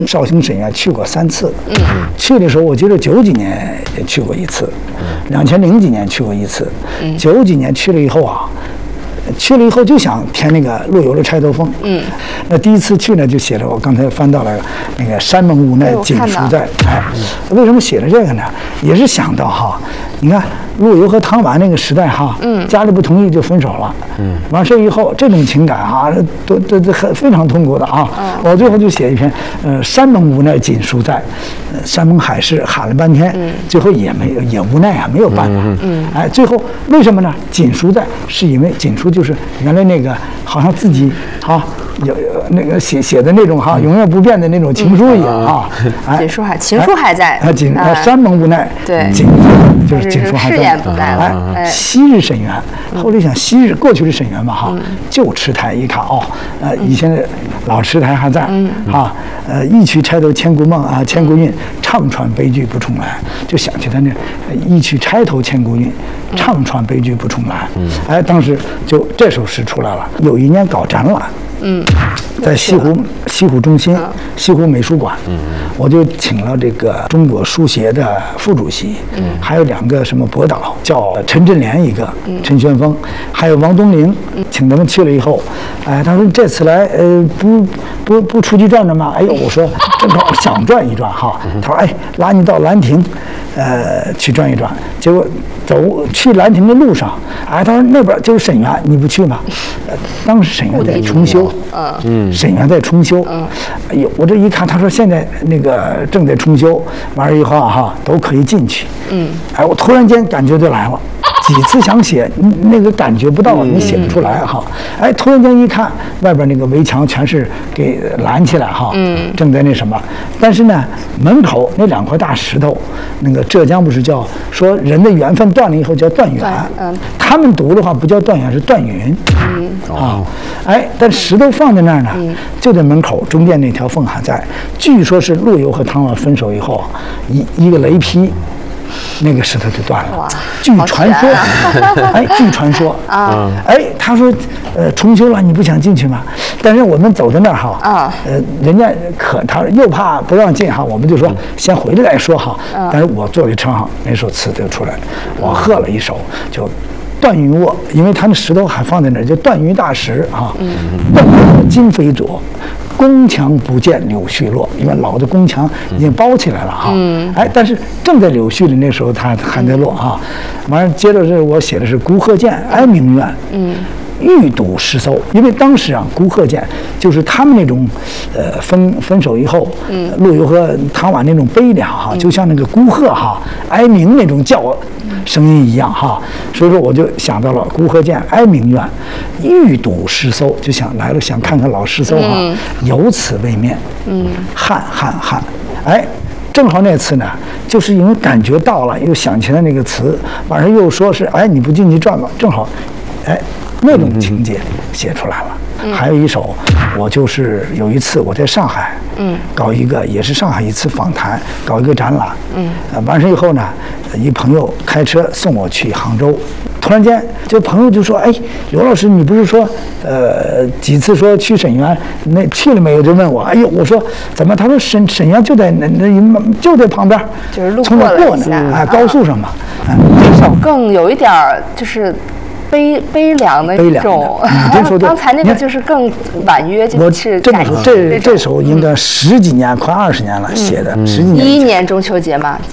绍兴沈园去过3次，去的时候我记得90几年也去过1次，2000几年去过1次，90几年去了以后啊。去了以后就想填那个陆游的《钗头凤》，那第一次去呢就写了，我刚才翻到了那个山盟无奈锦书在，为什么写了这个呢？也是想到哈，你看陆游和唐婉那个时代哈，家里不同意就分手了，完事以后这种情感哈，都很非常痛苦的啊。我最后就写一篇，山盟无奈锦书在，山盟海誓喊了半天，最后也无奈啊，没有办法，最后为什么呢？锦书在是因为锦书就是原来那个好像自己有那个写的那种永远不变的那种情书一样啊， 锦书情书还在， 山盟无奈， 对， 锦就是锦书还在， 誓言不在了。 昔日沈园，后来想昔日过去的沈园嘛旧池台一看以前的老池台还在一曲钗头千古梦千古韵，唱传悲剧不重来，就想起他那一曲钗头千古韵，唱传悲剧不重来，当时就这首诗出来了。有一年搞展览，在西湖中心西湖美术馆，我就请了这个中国书协的副主席，还有2个什么博导，叫陈振联一个，陈玄峰，还有王东陵，请他们去了以后，他说这次来不出去转转吗？我说正好想转一转哈。他说拉你到兰亭，去转一转。结果去兰亭的路上，他说那边就是沈园，你不去吗？当时沈园在重修，沈园在重修。我这一看，他说现在那个正在重修，完了以后都可以进去。我突然间感觉就来了。几次想写，那个感觉不到，你写不出来突然间一看，外边那个围墙全是给拦起来正在那什么。但是呢，门口那2块大石头，那个浙江不是叫说人的缘分断了以后叫断缘，他们读的话不叫断缘，是断云。但石头放在那儿呢，就在门口中间那条缝还在。据说是陆游和唐婉分手以后，一个雷劈。那个石头就断了，据传说，据传说，他说，重修了，你不想进去吗？但是我们走到那儿人家他又怕不让进我们就说先回来再说但是我坐在车上，那首词就出来了，我喝了一首就。断云卧，因为他那石头还放在那儿，就断云大石断云今非昨，宫墙不见柳絮落，因为老的宫墙已经包起来了但是正在柳絮里那时候它还在落完了接着是我写的是孤鹤见哀鸣怨，欲睹诗搜，因为当时孤鹤见就是他们那种分手以后，陆游和唐婉那种悲凉就像那个孤鹤哀鸣那种叫声音一样所以说我就想到了孤鹤见哀鸣怨，欲睹诗搜，就想来了想看看老诗搜有此未面，汉，正好那次呢，就是因为感觉到了，又想起来那个词，晚上又说是你不进去转吧，正好那种情节写出来了。还有一首，我就是有一次我在上海，搞一个也是上海一次访谈，搞一个展览，完事以后呢，一朋友开车送我去杭州，突然间这朋友就说：“刘老师，你不是说几次说去沈园，那去了没有？”就问我，我说怎么？他说沈园就在就在旁边， 就是路过了一下， 高速上嘛。 这首更有一点就是。悲凉的一种，刚才那个就是更婉约，就是这么说，这首应该10几年，快20年了写的，10几年。 11年中秋节嘛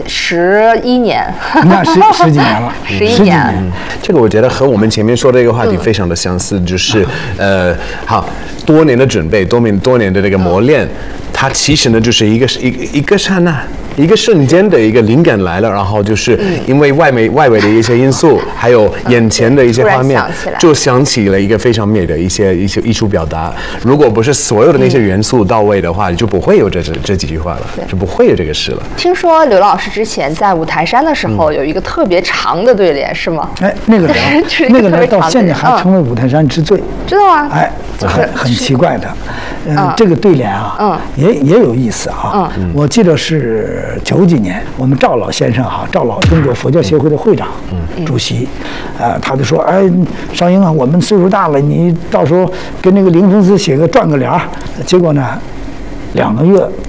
，11年， 你看10几年了 ，11年。 这个我觉得和我们前面说的这个话题非常的相似，就是好多年的准备，多年的这个磨练，它其实呢就是一个刹那。一个瞬间的一个灵感来了，然后就是因为外围的一些因素，还有眼前的一些画面，就想起了一个非常美的一些艺术表达。如果不是所有的那些元素到位的话，就不会有这几句话了，就不会有这个诗了。 听说刘老师之前在五台山的时候有一个特别长的对联，是吗？ 那个联到现在还成为五台山之最， 知道吗？ 很奇怪的，这个对联也有意思我记得是90几年，我们赵老先生赵老中国佛教协会的会长、主席，他就说：“少英我们岁数大了，你到时候跟那个灵峰寺写个转个联。”结果呢，2个月